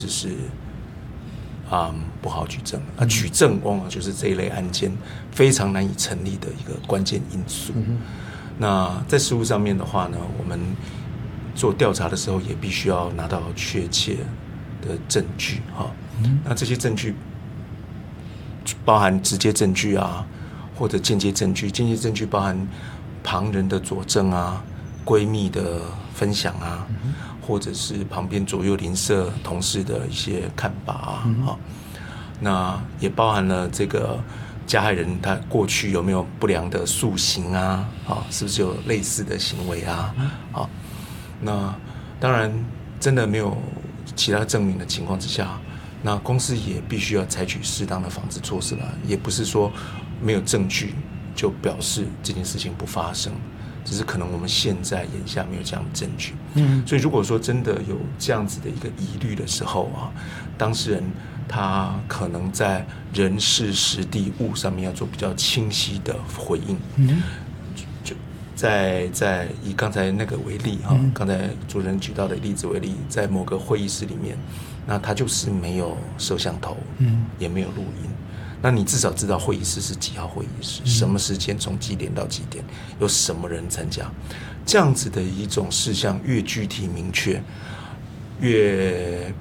是不好举证。举证往往就是这一类案件非常难以成立的一个关键因素。那在实务上面的话呢，我们做调查的时候也必须要拿到确切的证据那这些证据包含直接证据或者间接证据。间接证据包含旁人的佐证闺蜜的分享或者是旁边左右邻舍同事的一些看法那也包含了这个加害人他过去有没有不良的素行是不是有类似的行为那当然真的没有其他证明的情况之下，那公司也必须要采取适当的防治措施了。也不是说没有证据就表示这件事情不发生，只是可能我们现在眼下没有这样的证据。所以如果说真的有这样子的一个疑虑的时候当事人他可能在人事时地物上面要做比较清晰的回应。就在以刚才那个为例刚才主持人举到的例子为例，在某个会议室里面，那他就是没有摄像头，也没有录音。那你至少知道会议室是几号会议室，什么时间，从几点到几点，有什么人参加，这样子的一种事项越具体明确，越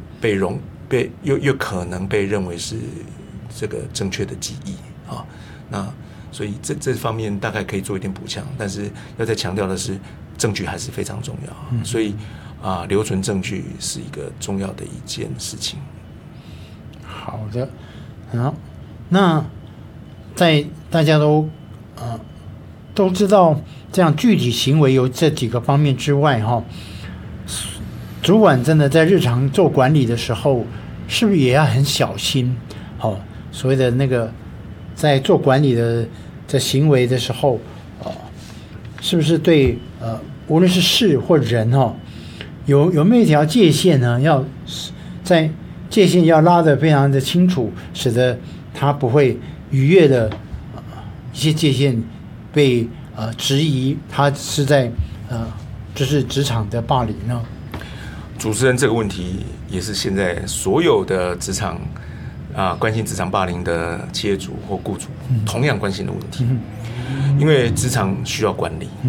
可能被认为是这个正确的记忆那所以这方面大概可以做一点补强，但是要再强调的是，证据还是非常重要。所以留存证据是一个重要的一件事情。 好的，好，那在大家都知道这样具体行为有这几个方面之外主管真的在日常做管理的时候，是不是也要很小心？所谓的那个在做管理的行为的时候，是不是对无论是事或人有没有一条界限呢？要在界限要拉得非常的清楚，使得他不会逾越的一些界限被质疑，他是在就是职场的霸凌呢？ 主持人这个问题也是现在所有的职场关心职场霸凌的企业主或雇主同样关心的问题。因为职场需要管理，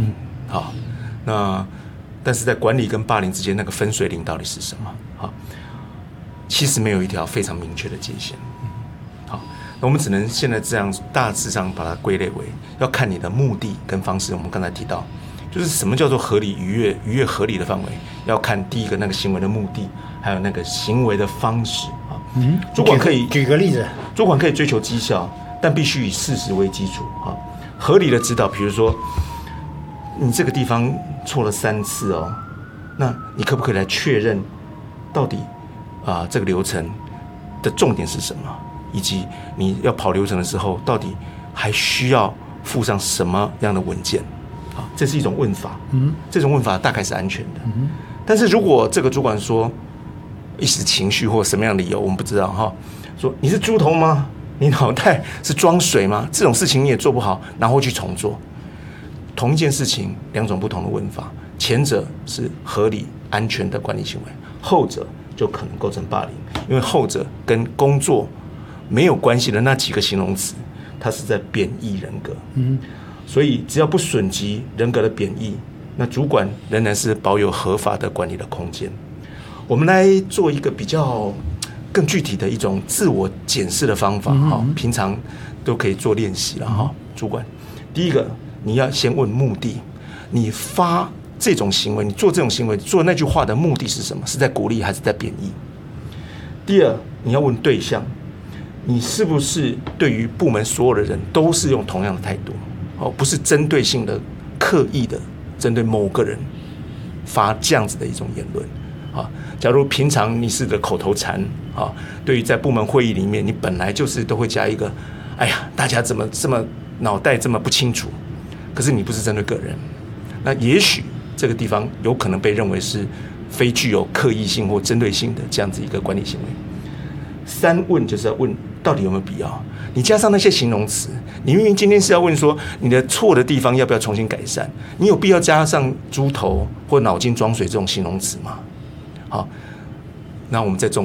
但是在管理跟霸凌之间那个分水岭到底是什么？其实没有一条非常明确的界限。那我们只能现在这样大致上把它归类为要看你的目的跟方式。我们刚才提到，就是什么叫做合理逾越合理的范围，要看第一个那个行为的目的，还有那个行为的方式主管可以举个例子， 主管可以追求绩效，但必须以事实为基础合理的指导。比如说，你这个地方错了3次那你可不可以来确认到底这个流程的重点是什么，以及你要跑流程的时候，到底还需要附上什么样的文件这是一种问法。这种问法大概是安全的。但是如果这个主管说一时情绪或什么样的理由我们不知道说你是猪头吗？你脑袋是装水吗？这种事情你也做不好，然后去重做。同一件事情2种不同的问法，前者是合理安全的管理行为，后者就可能构成霸凌。因为后者跟工作没有关系的那几个形容词，它是在贬义人格。所以只要不损及人格的贬义，那主管仍然是保有合法的管理的空间。我们来做一个比较更具体的一种自我检视的方法平常都可以做练习了主管，第一个你要先问目的，你发这种行为，你做这种行为，做那句话的目的是什么？是在鼓励还是在贬义？第二，你要问对象，你是不是对于部门所有的人都是用同样的态度不是针对性的刻意的针对某个人发这样子的一种言论假如平常你是的口头禅对于在部门会议里面，你本来就是都会加一个哎呀，大家怎么这么脑袋这么不清楚，可是你不是针对个人，那也许这个地方有可能被认为是非具有刻意性或针对性的这样子一个管理行为。3问就是要问到底有没有必要，你加上那些形容词，你明明今天是要问说你的错的地方要不要重新改善，你有必要加上猪头或脑筋装水这种形容词吗？好，那我们再重